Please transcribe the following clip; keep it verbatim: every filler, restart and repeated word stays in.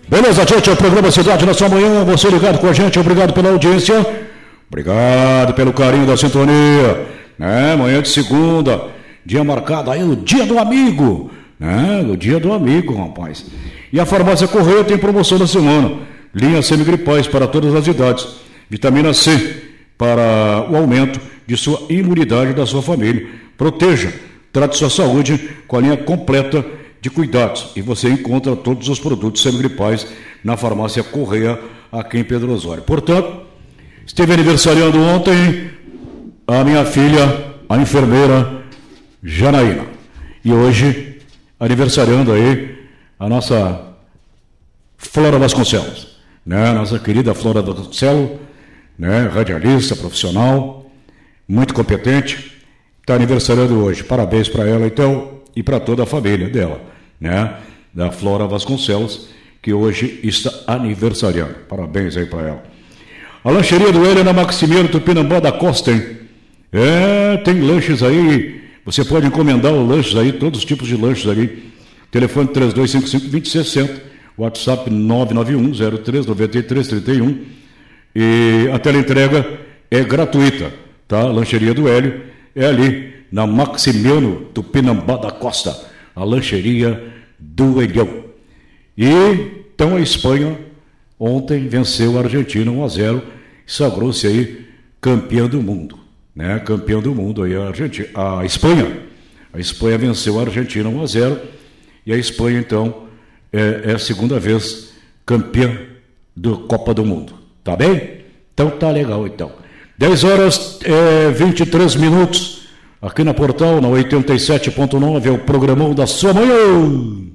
Beleza, gente, é o programa Cidade na sua manhã, você ligado com a gente, obrigado pela audiência, obrigado pelo carinho da sintonia, né? Manhã de segunda, dia marcado aí, o dia do amigo, né? O dia do amigo, rapaz. E a Farmácia Correia tem promoção da semana, linha semigripais para todas as idades, vitamina C para o aumento de sua imunidade da sua família. Proteja, trate sua saúde com a linha completa de cuidados, e você encontra todos os produtos semigripais na Farmácia Correia, aqui em Pedro Osório. Portanto, esteve aniversariando ontem a minha filha, a enfermeira Janaína, e hoje aniversariando aí a nossa Flora Vasconcelos, né? Nossa querida Flora Vasconcelos, né? Radialista, profissional, muito competente, está aniversariando hoje. Parabéns para ela, então, e para toda a família dela, né? Da Flora Vasconcelos, que hoje está aniversariando. Parabéns aí para ela. A lancheria do Hélio na Maximiano Tupinambá da Costa, hein? É, tem lanches aí, você pode encomendar os lanches aí, todos os tipos de lanches aí. Telefone três dois cinco cinco, dois zero seis zero, WhatsApp nove nove um, zero três, nove três três um, e a teleentrega é gratuita, tá? A lancheria do Hélio é ali na Maximiano Tupinambá da Costa, a lancheria do Helião. E então a Espanha ontem venceu a Argentina um a zero, sagrou-se aí campeã do mundo, né? Campeã do mundo aí a Argentina, a Espanha. A Espanha venceu a Argentina um a zero, e a Espanha então é, é a segunda vez campeã da Copa do Mundo. Tá bem? Então tá legal então. dez horas e vinte e três minutos. Aqui na Portal, na oitenta e sete ponto nove, é o programão da sua manhã.